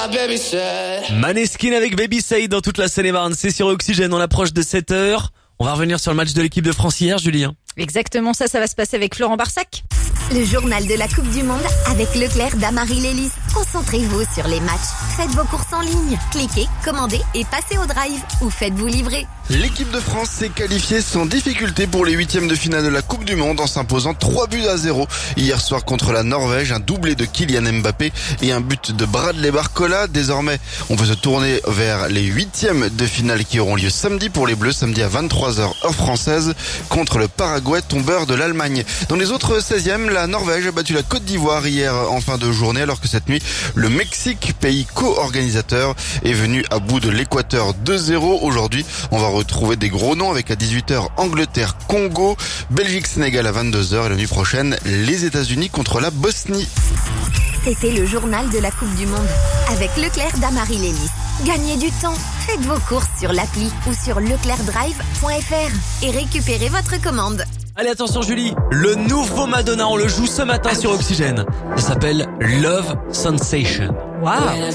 Maneskin avec Baby Say dans toute la Seine-et-Marne, c'est sur Oxygène, on approche de 7h. On va revenir sur le match de l'équipe de France hier, Julien. Exactement ça va se passer avec Florent Barsac. Le journal de la Coupe du Monde avec Leclerc d'Amarie Lélis. Concentrez-vous sur les matchs. Faites vos courses en ligne. Cliquez, commandez et passez au drive. Ou faites-vous livrer. L'équipe de France s'est qualifiée sans difficulté pour les huitièmes de finale de la Coupe du Monde en s'imposant 3-0 hier soir contre la Norvège, un doublé de Kylian Mbappé et un but de Bradley Barcola. Désormais, on peut se tourner vers les huitièmes de finale qui auront lieu samedi pour les Bleus, samedi à 23h heure française contre le Paraguay, tombeur de l'Allemagne. Dans les autres 16e, la Norvège a battu la Côte d'Ivoire hier en fin de journée, alors que cette nuit, le Mexique, pays co-organisateur, est venu à bout de l'Équateur 2-0. Aujourd'hui, on va retrouver des gros noms avec à 18h Angleterre-Congo, Belgique-Sénégal à 22h et la nuit prochaine les États-Unis contre la Bosnie. C'était le journal de la Coupe du Monde avec Leclerc d'Amarie Lélis. Gagnez du temps, faites vos courses sur l'appli ou sur leclercdrive.fr et récupérez votre commande. Allez, attention Julie, le nouveau Madonna, on le joue ce matin sur Oxygène. Ça s'appelle Love Sensation. Waouh.